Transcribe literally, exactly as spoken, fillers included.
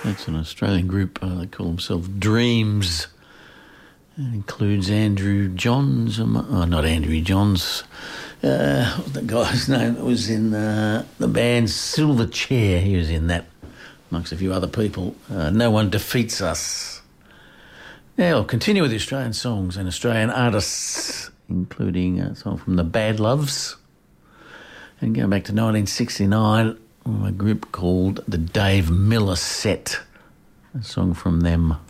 That's an Australian group. Uh, they call themselves Dreams. It includes Andrew Johns. Um, oh, not Andrew Johns. Uh, what was the guy's name that was in uh, the band Silverchair? He was in that, amongst a few other people. Uh, No One Defeats Us. Now, we'll continue with the Australian songs and Australian artists, including a song from the Bad Loves. And going back to nineteen sixty-nine, a group called the Dave Miller Set, a song from them.